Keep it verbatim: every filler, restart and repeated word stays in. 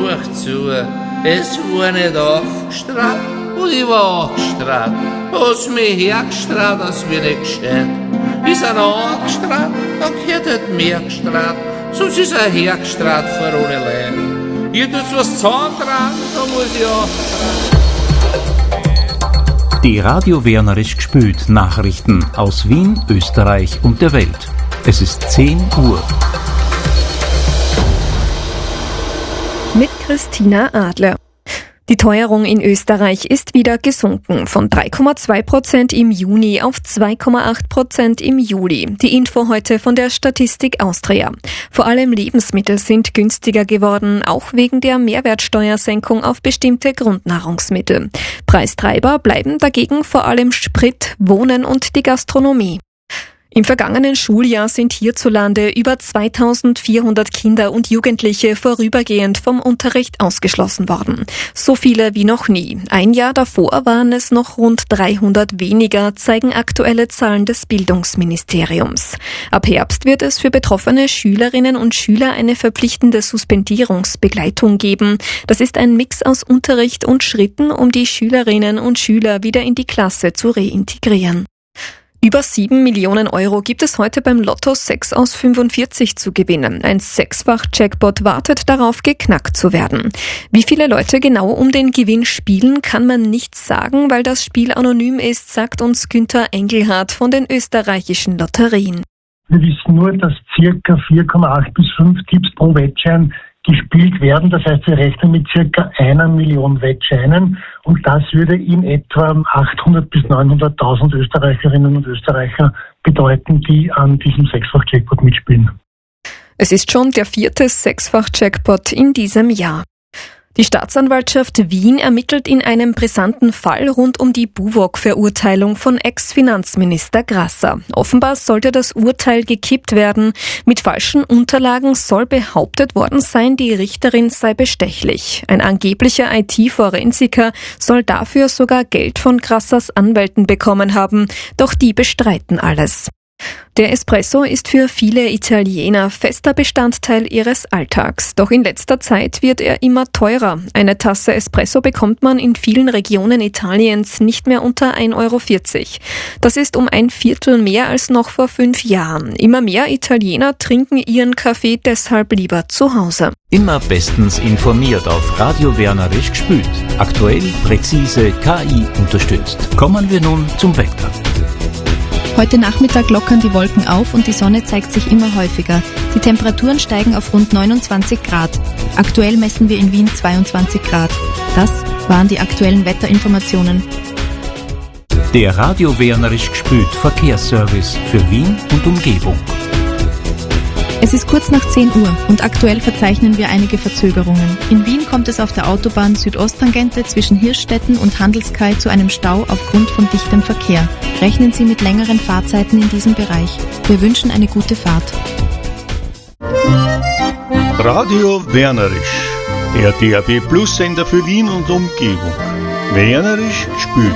Hör zu, es war nicht aufgestrahlt und ich war angestrahlt. Hast mich hergestrahlt, das wird nicht gescheit. Ist einer angestrahlt, dann gehört halt mehr gestrahlt. Sonst ist er hergestrahlt vor alle Leute. Ihr tut was zusammentragen, da muss ich auftragen. Die Radio Wernerisch gespült Nachrichten aus Wien, Österreich und der Welt. Es ist zehn Uhr. Mit Christina Adler. Die Teuerung in Österreich ist wieder gesunken, von drei Komma zwei Prozent im Juni auf zwei Komma acht Prozent im Juli. Die Info heute von der Statistik Austria. Vor allem Lebensmittel sind günstiger geworden, auch wegen der Mehrwertsteuersenkung auf bestimmte Grundnahrungsmittel. Preistreiber bleiben dagegen vor allem Sprit, Wohnen und die Gastronomie. Im vergangenen Schuljahr sind hierzulande über zweitausendvierhundert Kinder und Jugendliche vorübergehend vom Unterricht ausgeschlossen worden. So viele wie noch nie. Ein Jahr davor waren es noch rund dreihundert weniger, zeigen aktuelle Zahlen des Bildungsministeriums. Ab Herbst wird es für betroffene Schülerinnen und Schüler eine verpflichtende Suspendierungsbegleitung geben. Das ist ein Mix aus Unterricht und Schritten, um die Schülerinnen und Schüler wieder in die Klasse zu reintegrieren. Über sieben Millionen Euro gibt es heute beim Lotto sechs aus fünfundvierzig zu gewinnen. Ein Sechsfach-Jackpot wartet darauf, geknackt zu werden. Wie viele Leute genau um den Gewinn spielen, kann man nicht sagen, weil das Spiel anonym ist, sagt uns Günther Engelhardt von den österreichischen Lotterien. Wir wissen nur, dass circa vier Komma acht bis fünf Tipps pro Wettschein gespielt werden. Das heißt, wir rechnen mit circa einer Million Wettscheinen und das würde in etwa achthundert bis neunhunderttausend Österreicherinnen und Österreicher bedeuten, die an diesem Sechsfach-Jackpot mitspielen. Es ist schon der vierte Sechsfach-Jackpot in diesem Jahr. Die Staatsanwaltschaft Wien ermittelt in einem brisanten Fall rund um die Buwog-Verurteilung von Ex-Finanzminister Grasser. Offenbar sollte das Urteil gekippt werden. Mit falschen Unterlagen soll behauptet worden sein, die Richterin sei bestechlich. Ein angeblicher I T-Forensiker soll dafür sogar Geld von Grassers Anwälten bekommen haben. Doch die bestreiten alles. Der Espresso ist für viele Italiener fester Bestandteil ihres Alltags. Doch in letzter Zeit wird er immer teurer. Eine Tasse Espresso bekommt man in vielen Regionen Italiens nicht mehr unter ein Euro vierzig. Das ist um ein Viertel mehr als noch vor fünf Jahren. Immer mehr Italiener trinken ihren Kaffee deshalb lieber zu Hause. Immer bestens informiert auf Radio Wernerisch gespült. Aktuell, präzise, K I unterstützt. Kommen wir nun zum Wetter. Heute Nachmittag lockern die Wolken auf und die Sonne zeigt sich immer häufiger. Die Temperaturen steigen auf rund neunundzwanzig Grad. Aktuell messen wir in Wien zweiundzwanzig Grad. Das waren die aktuellen Wetterinformationen. Der Radio Wernerisch gespült Verkehrsservice für Wien und Umgebung. Es ist kurz nach zehn Uhr und aktuell verzeichnen wir einige Verzögerungen. In Wien kommt es auf der Autobahn Südosttangente zwischen Hirschstetten und Handelskai zu einem Stau aufgrund von dichtem Verkehr. Rechnen Sie mit längeren Fahrzeiten in diesem Bereich. Wir wünschen eine gute Fahrt. Radio Wernerisch, der D A B Plus Sender für Wien und Umgebung. Wernerisch gespült.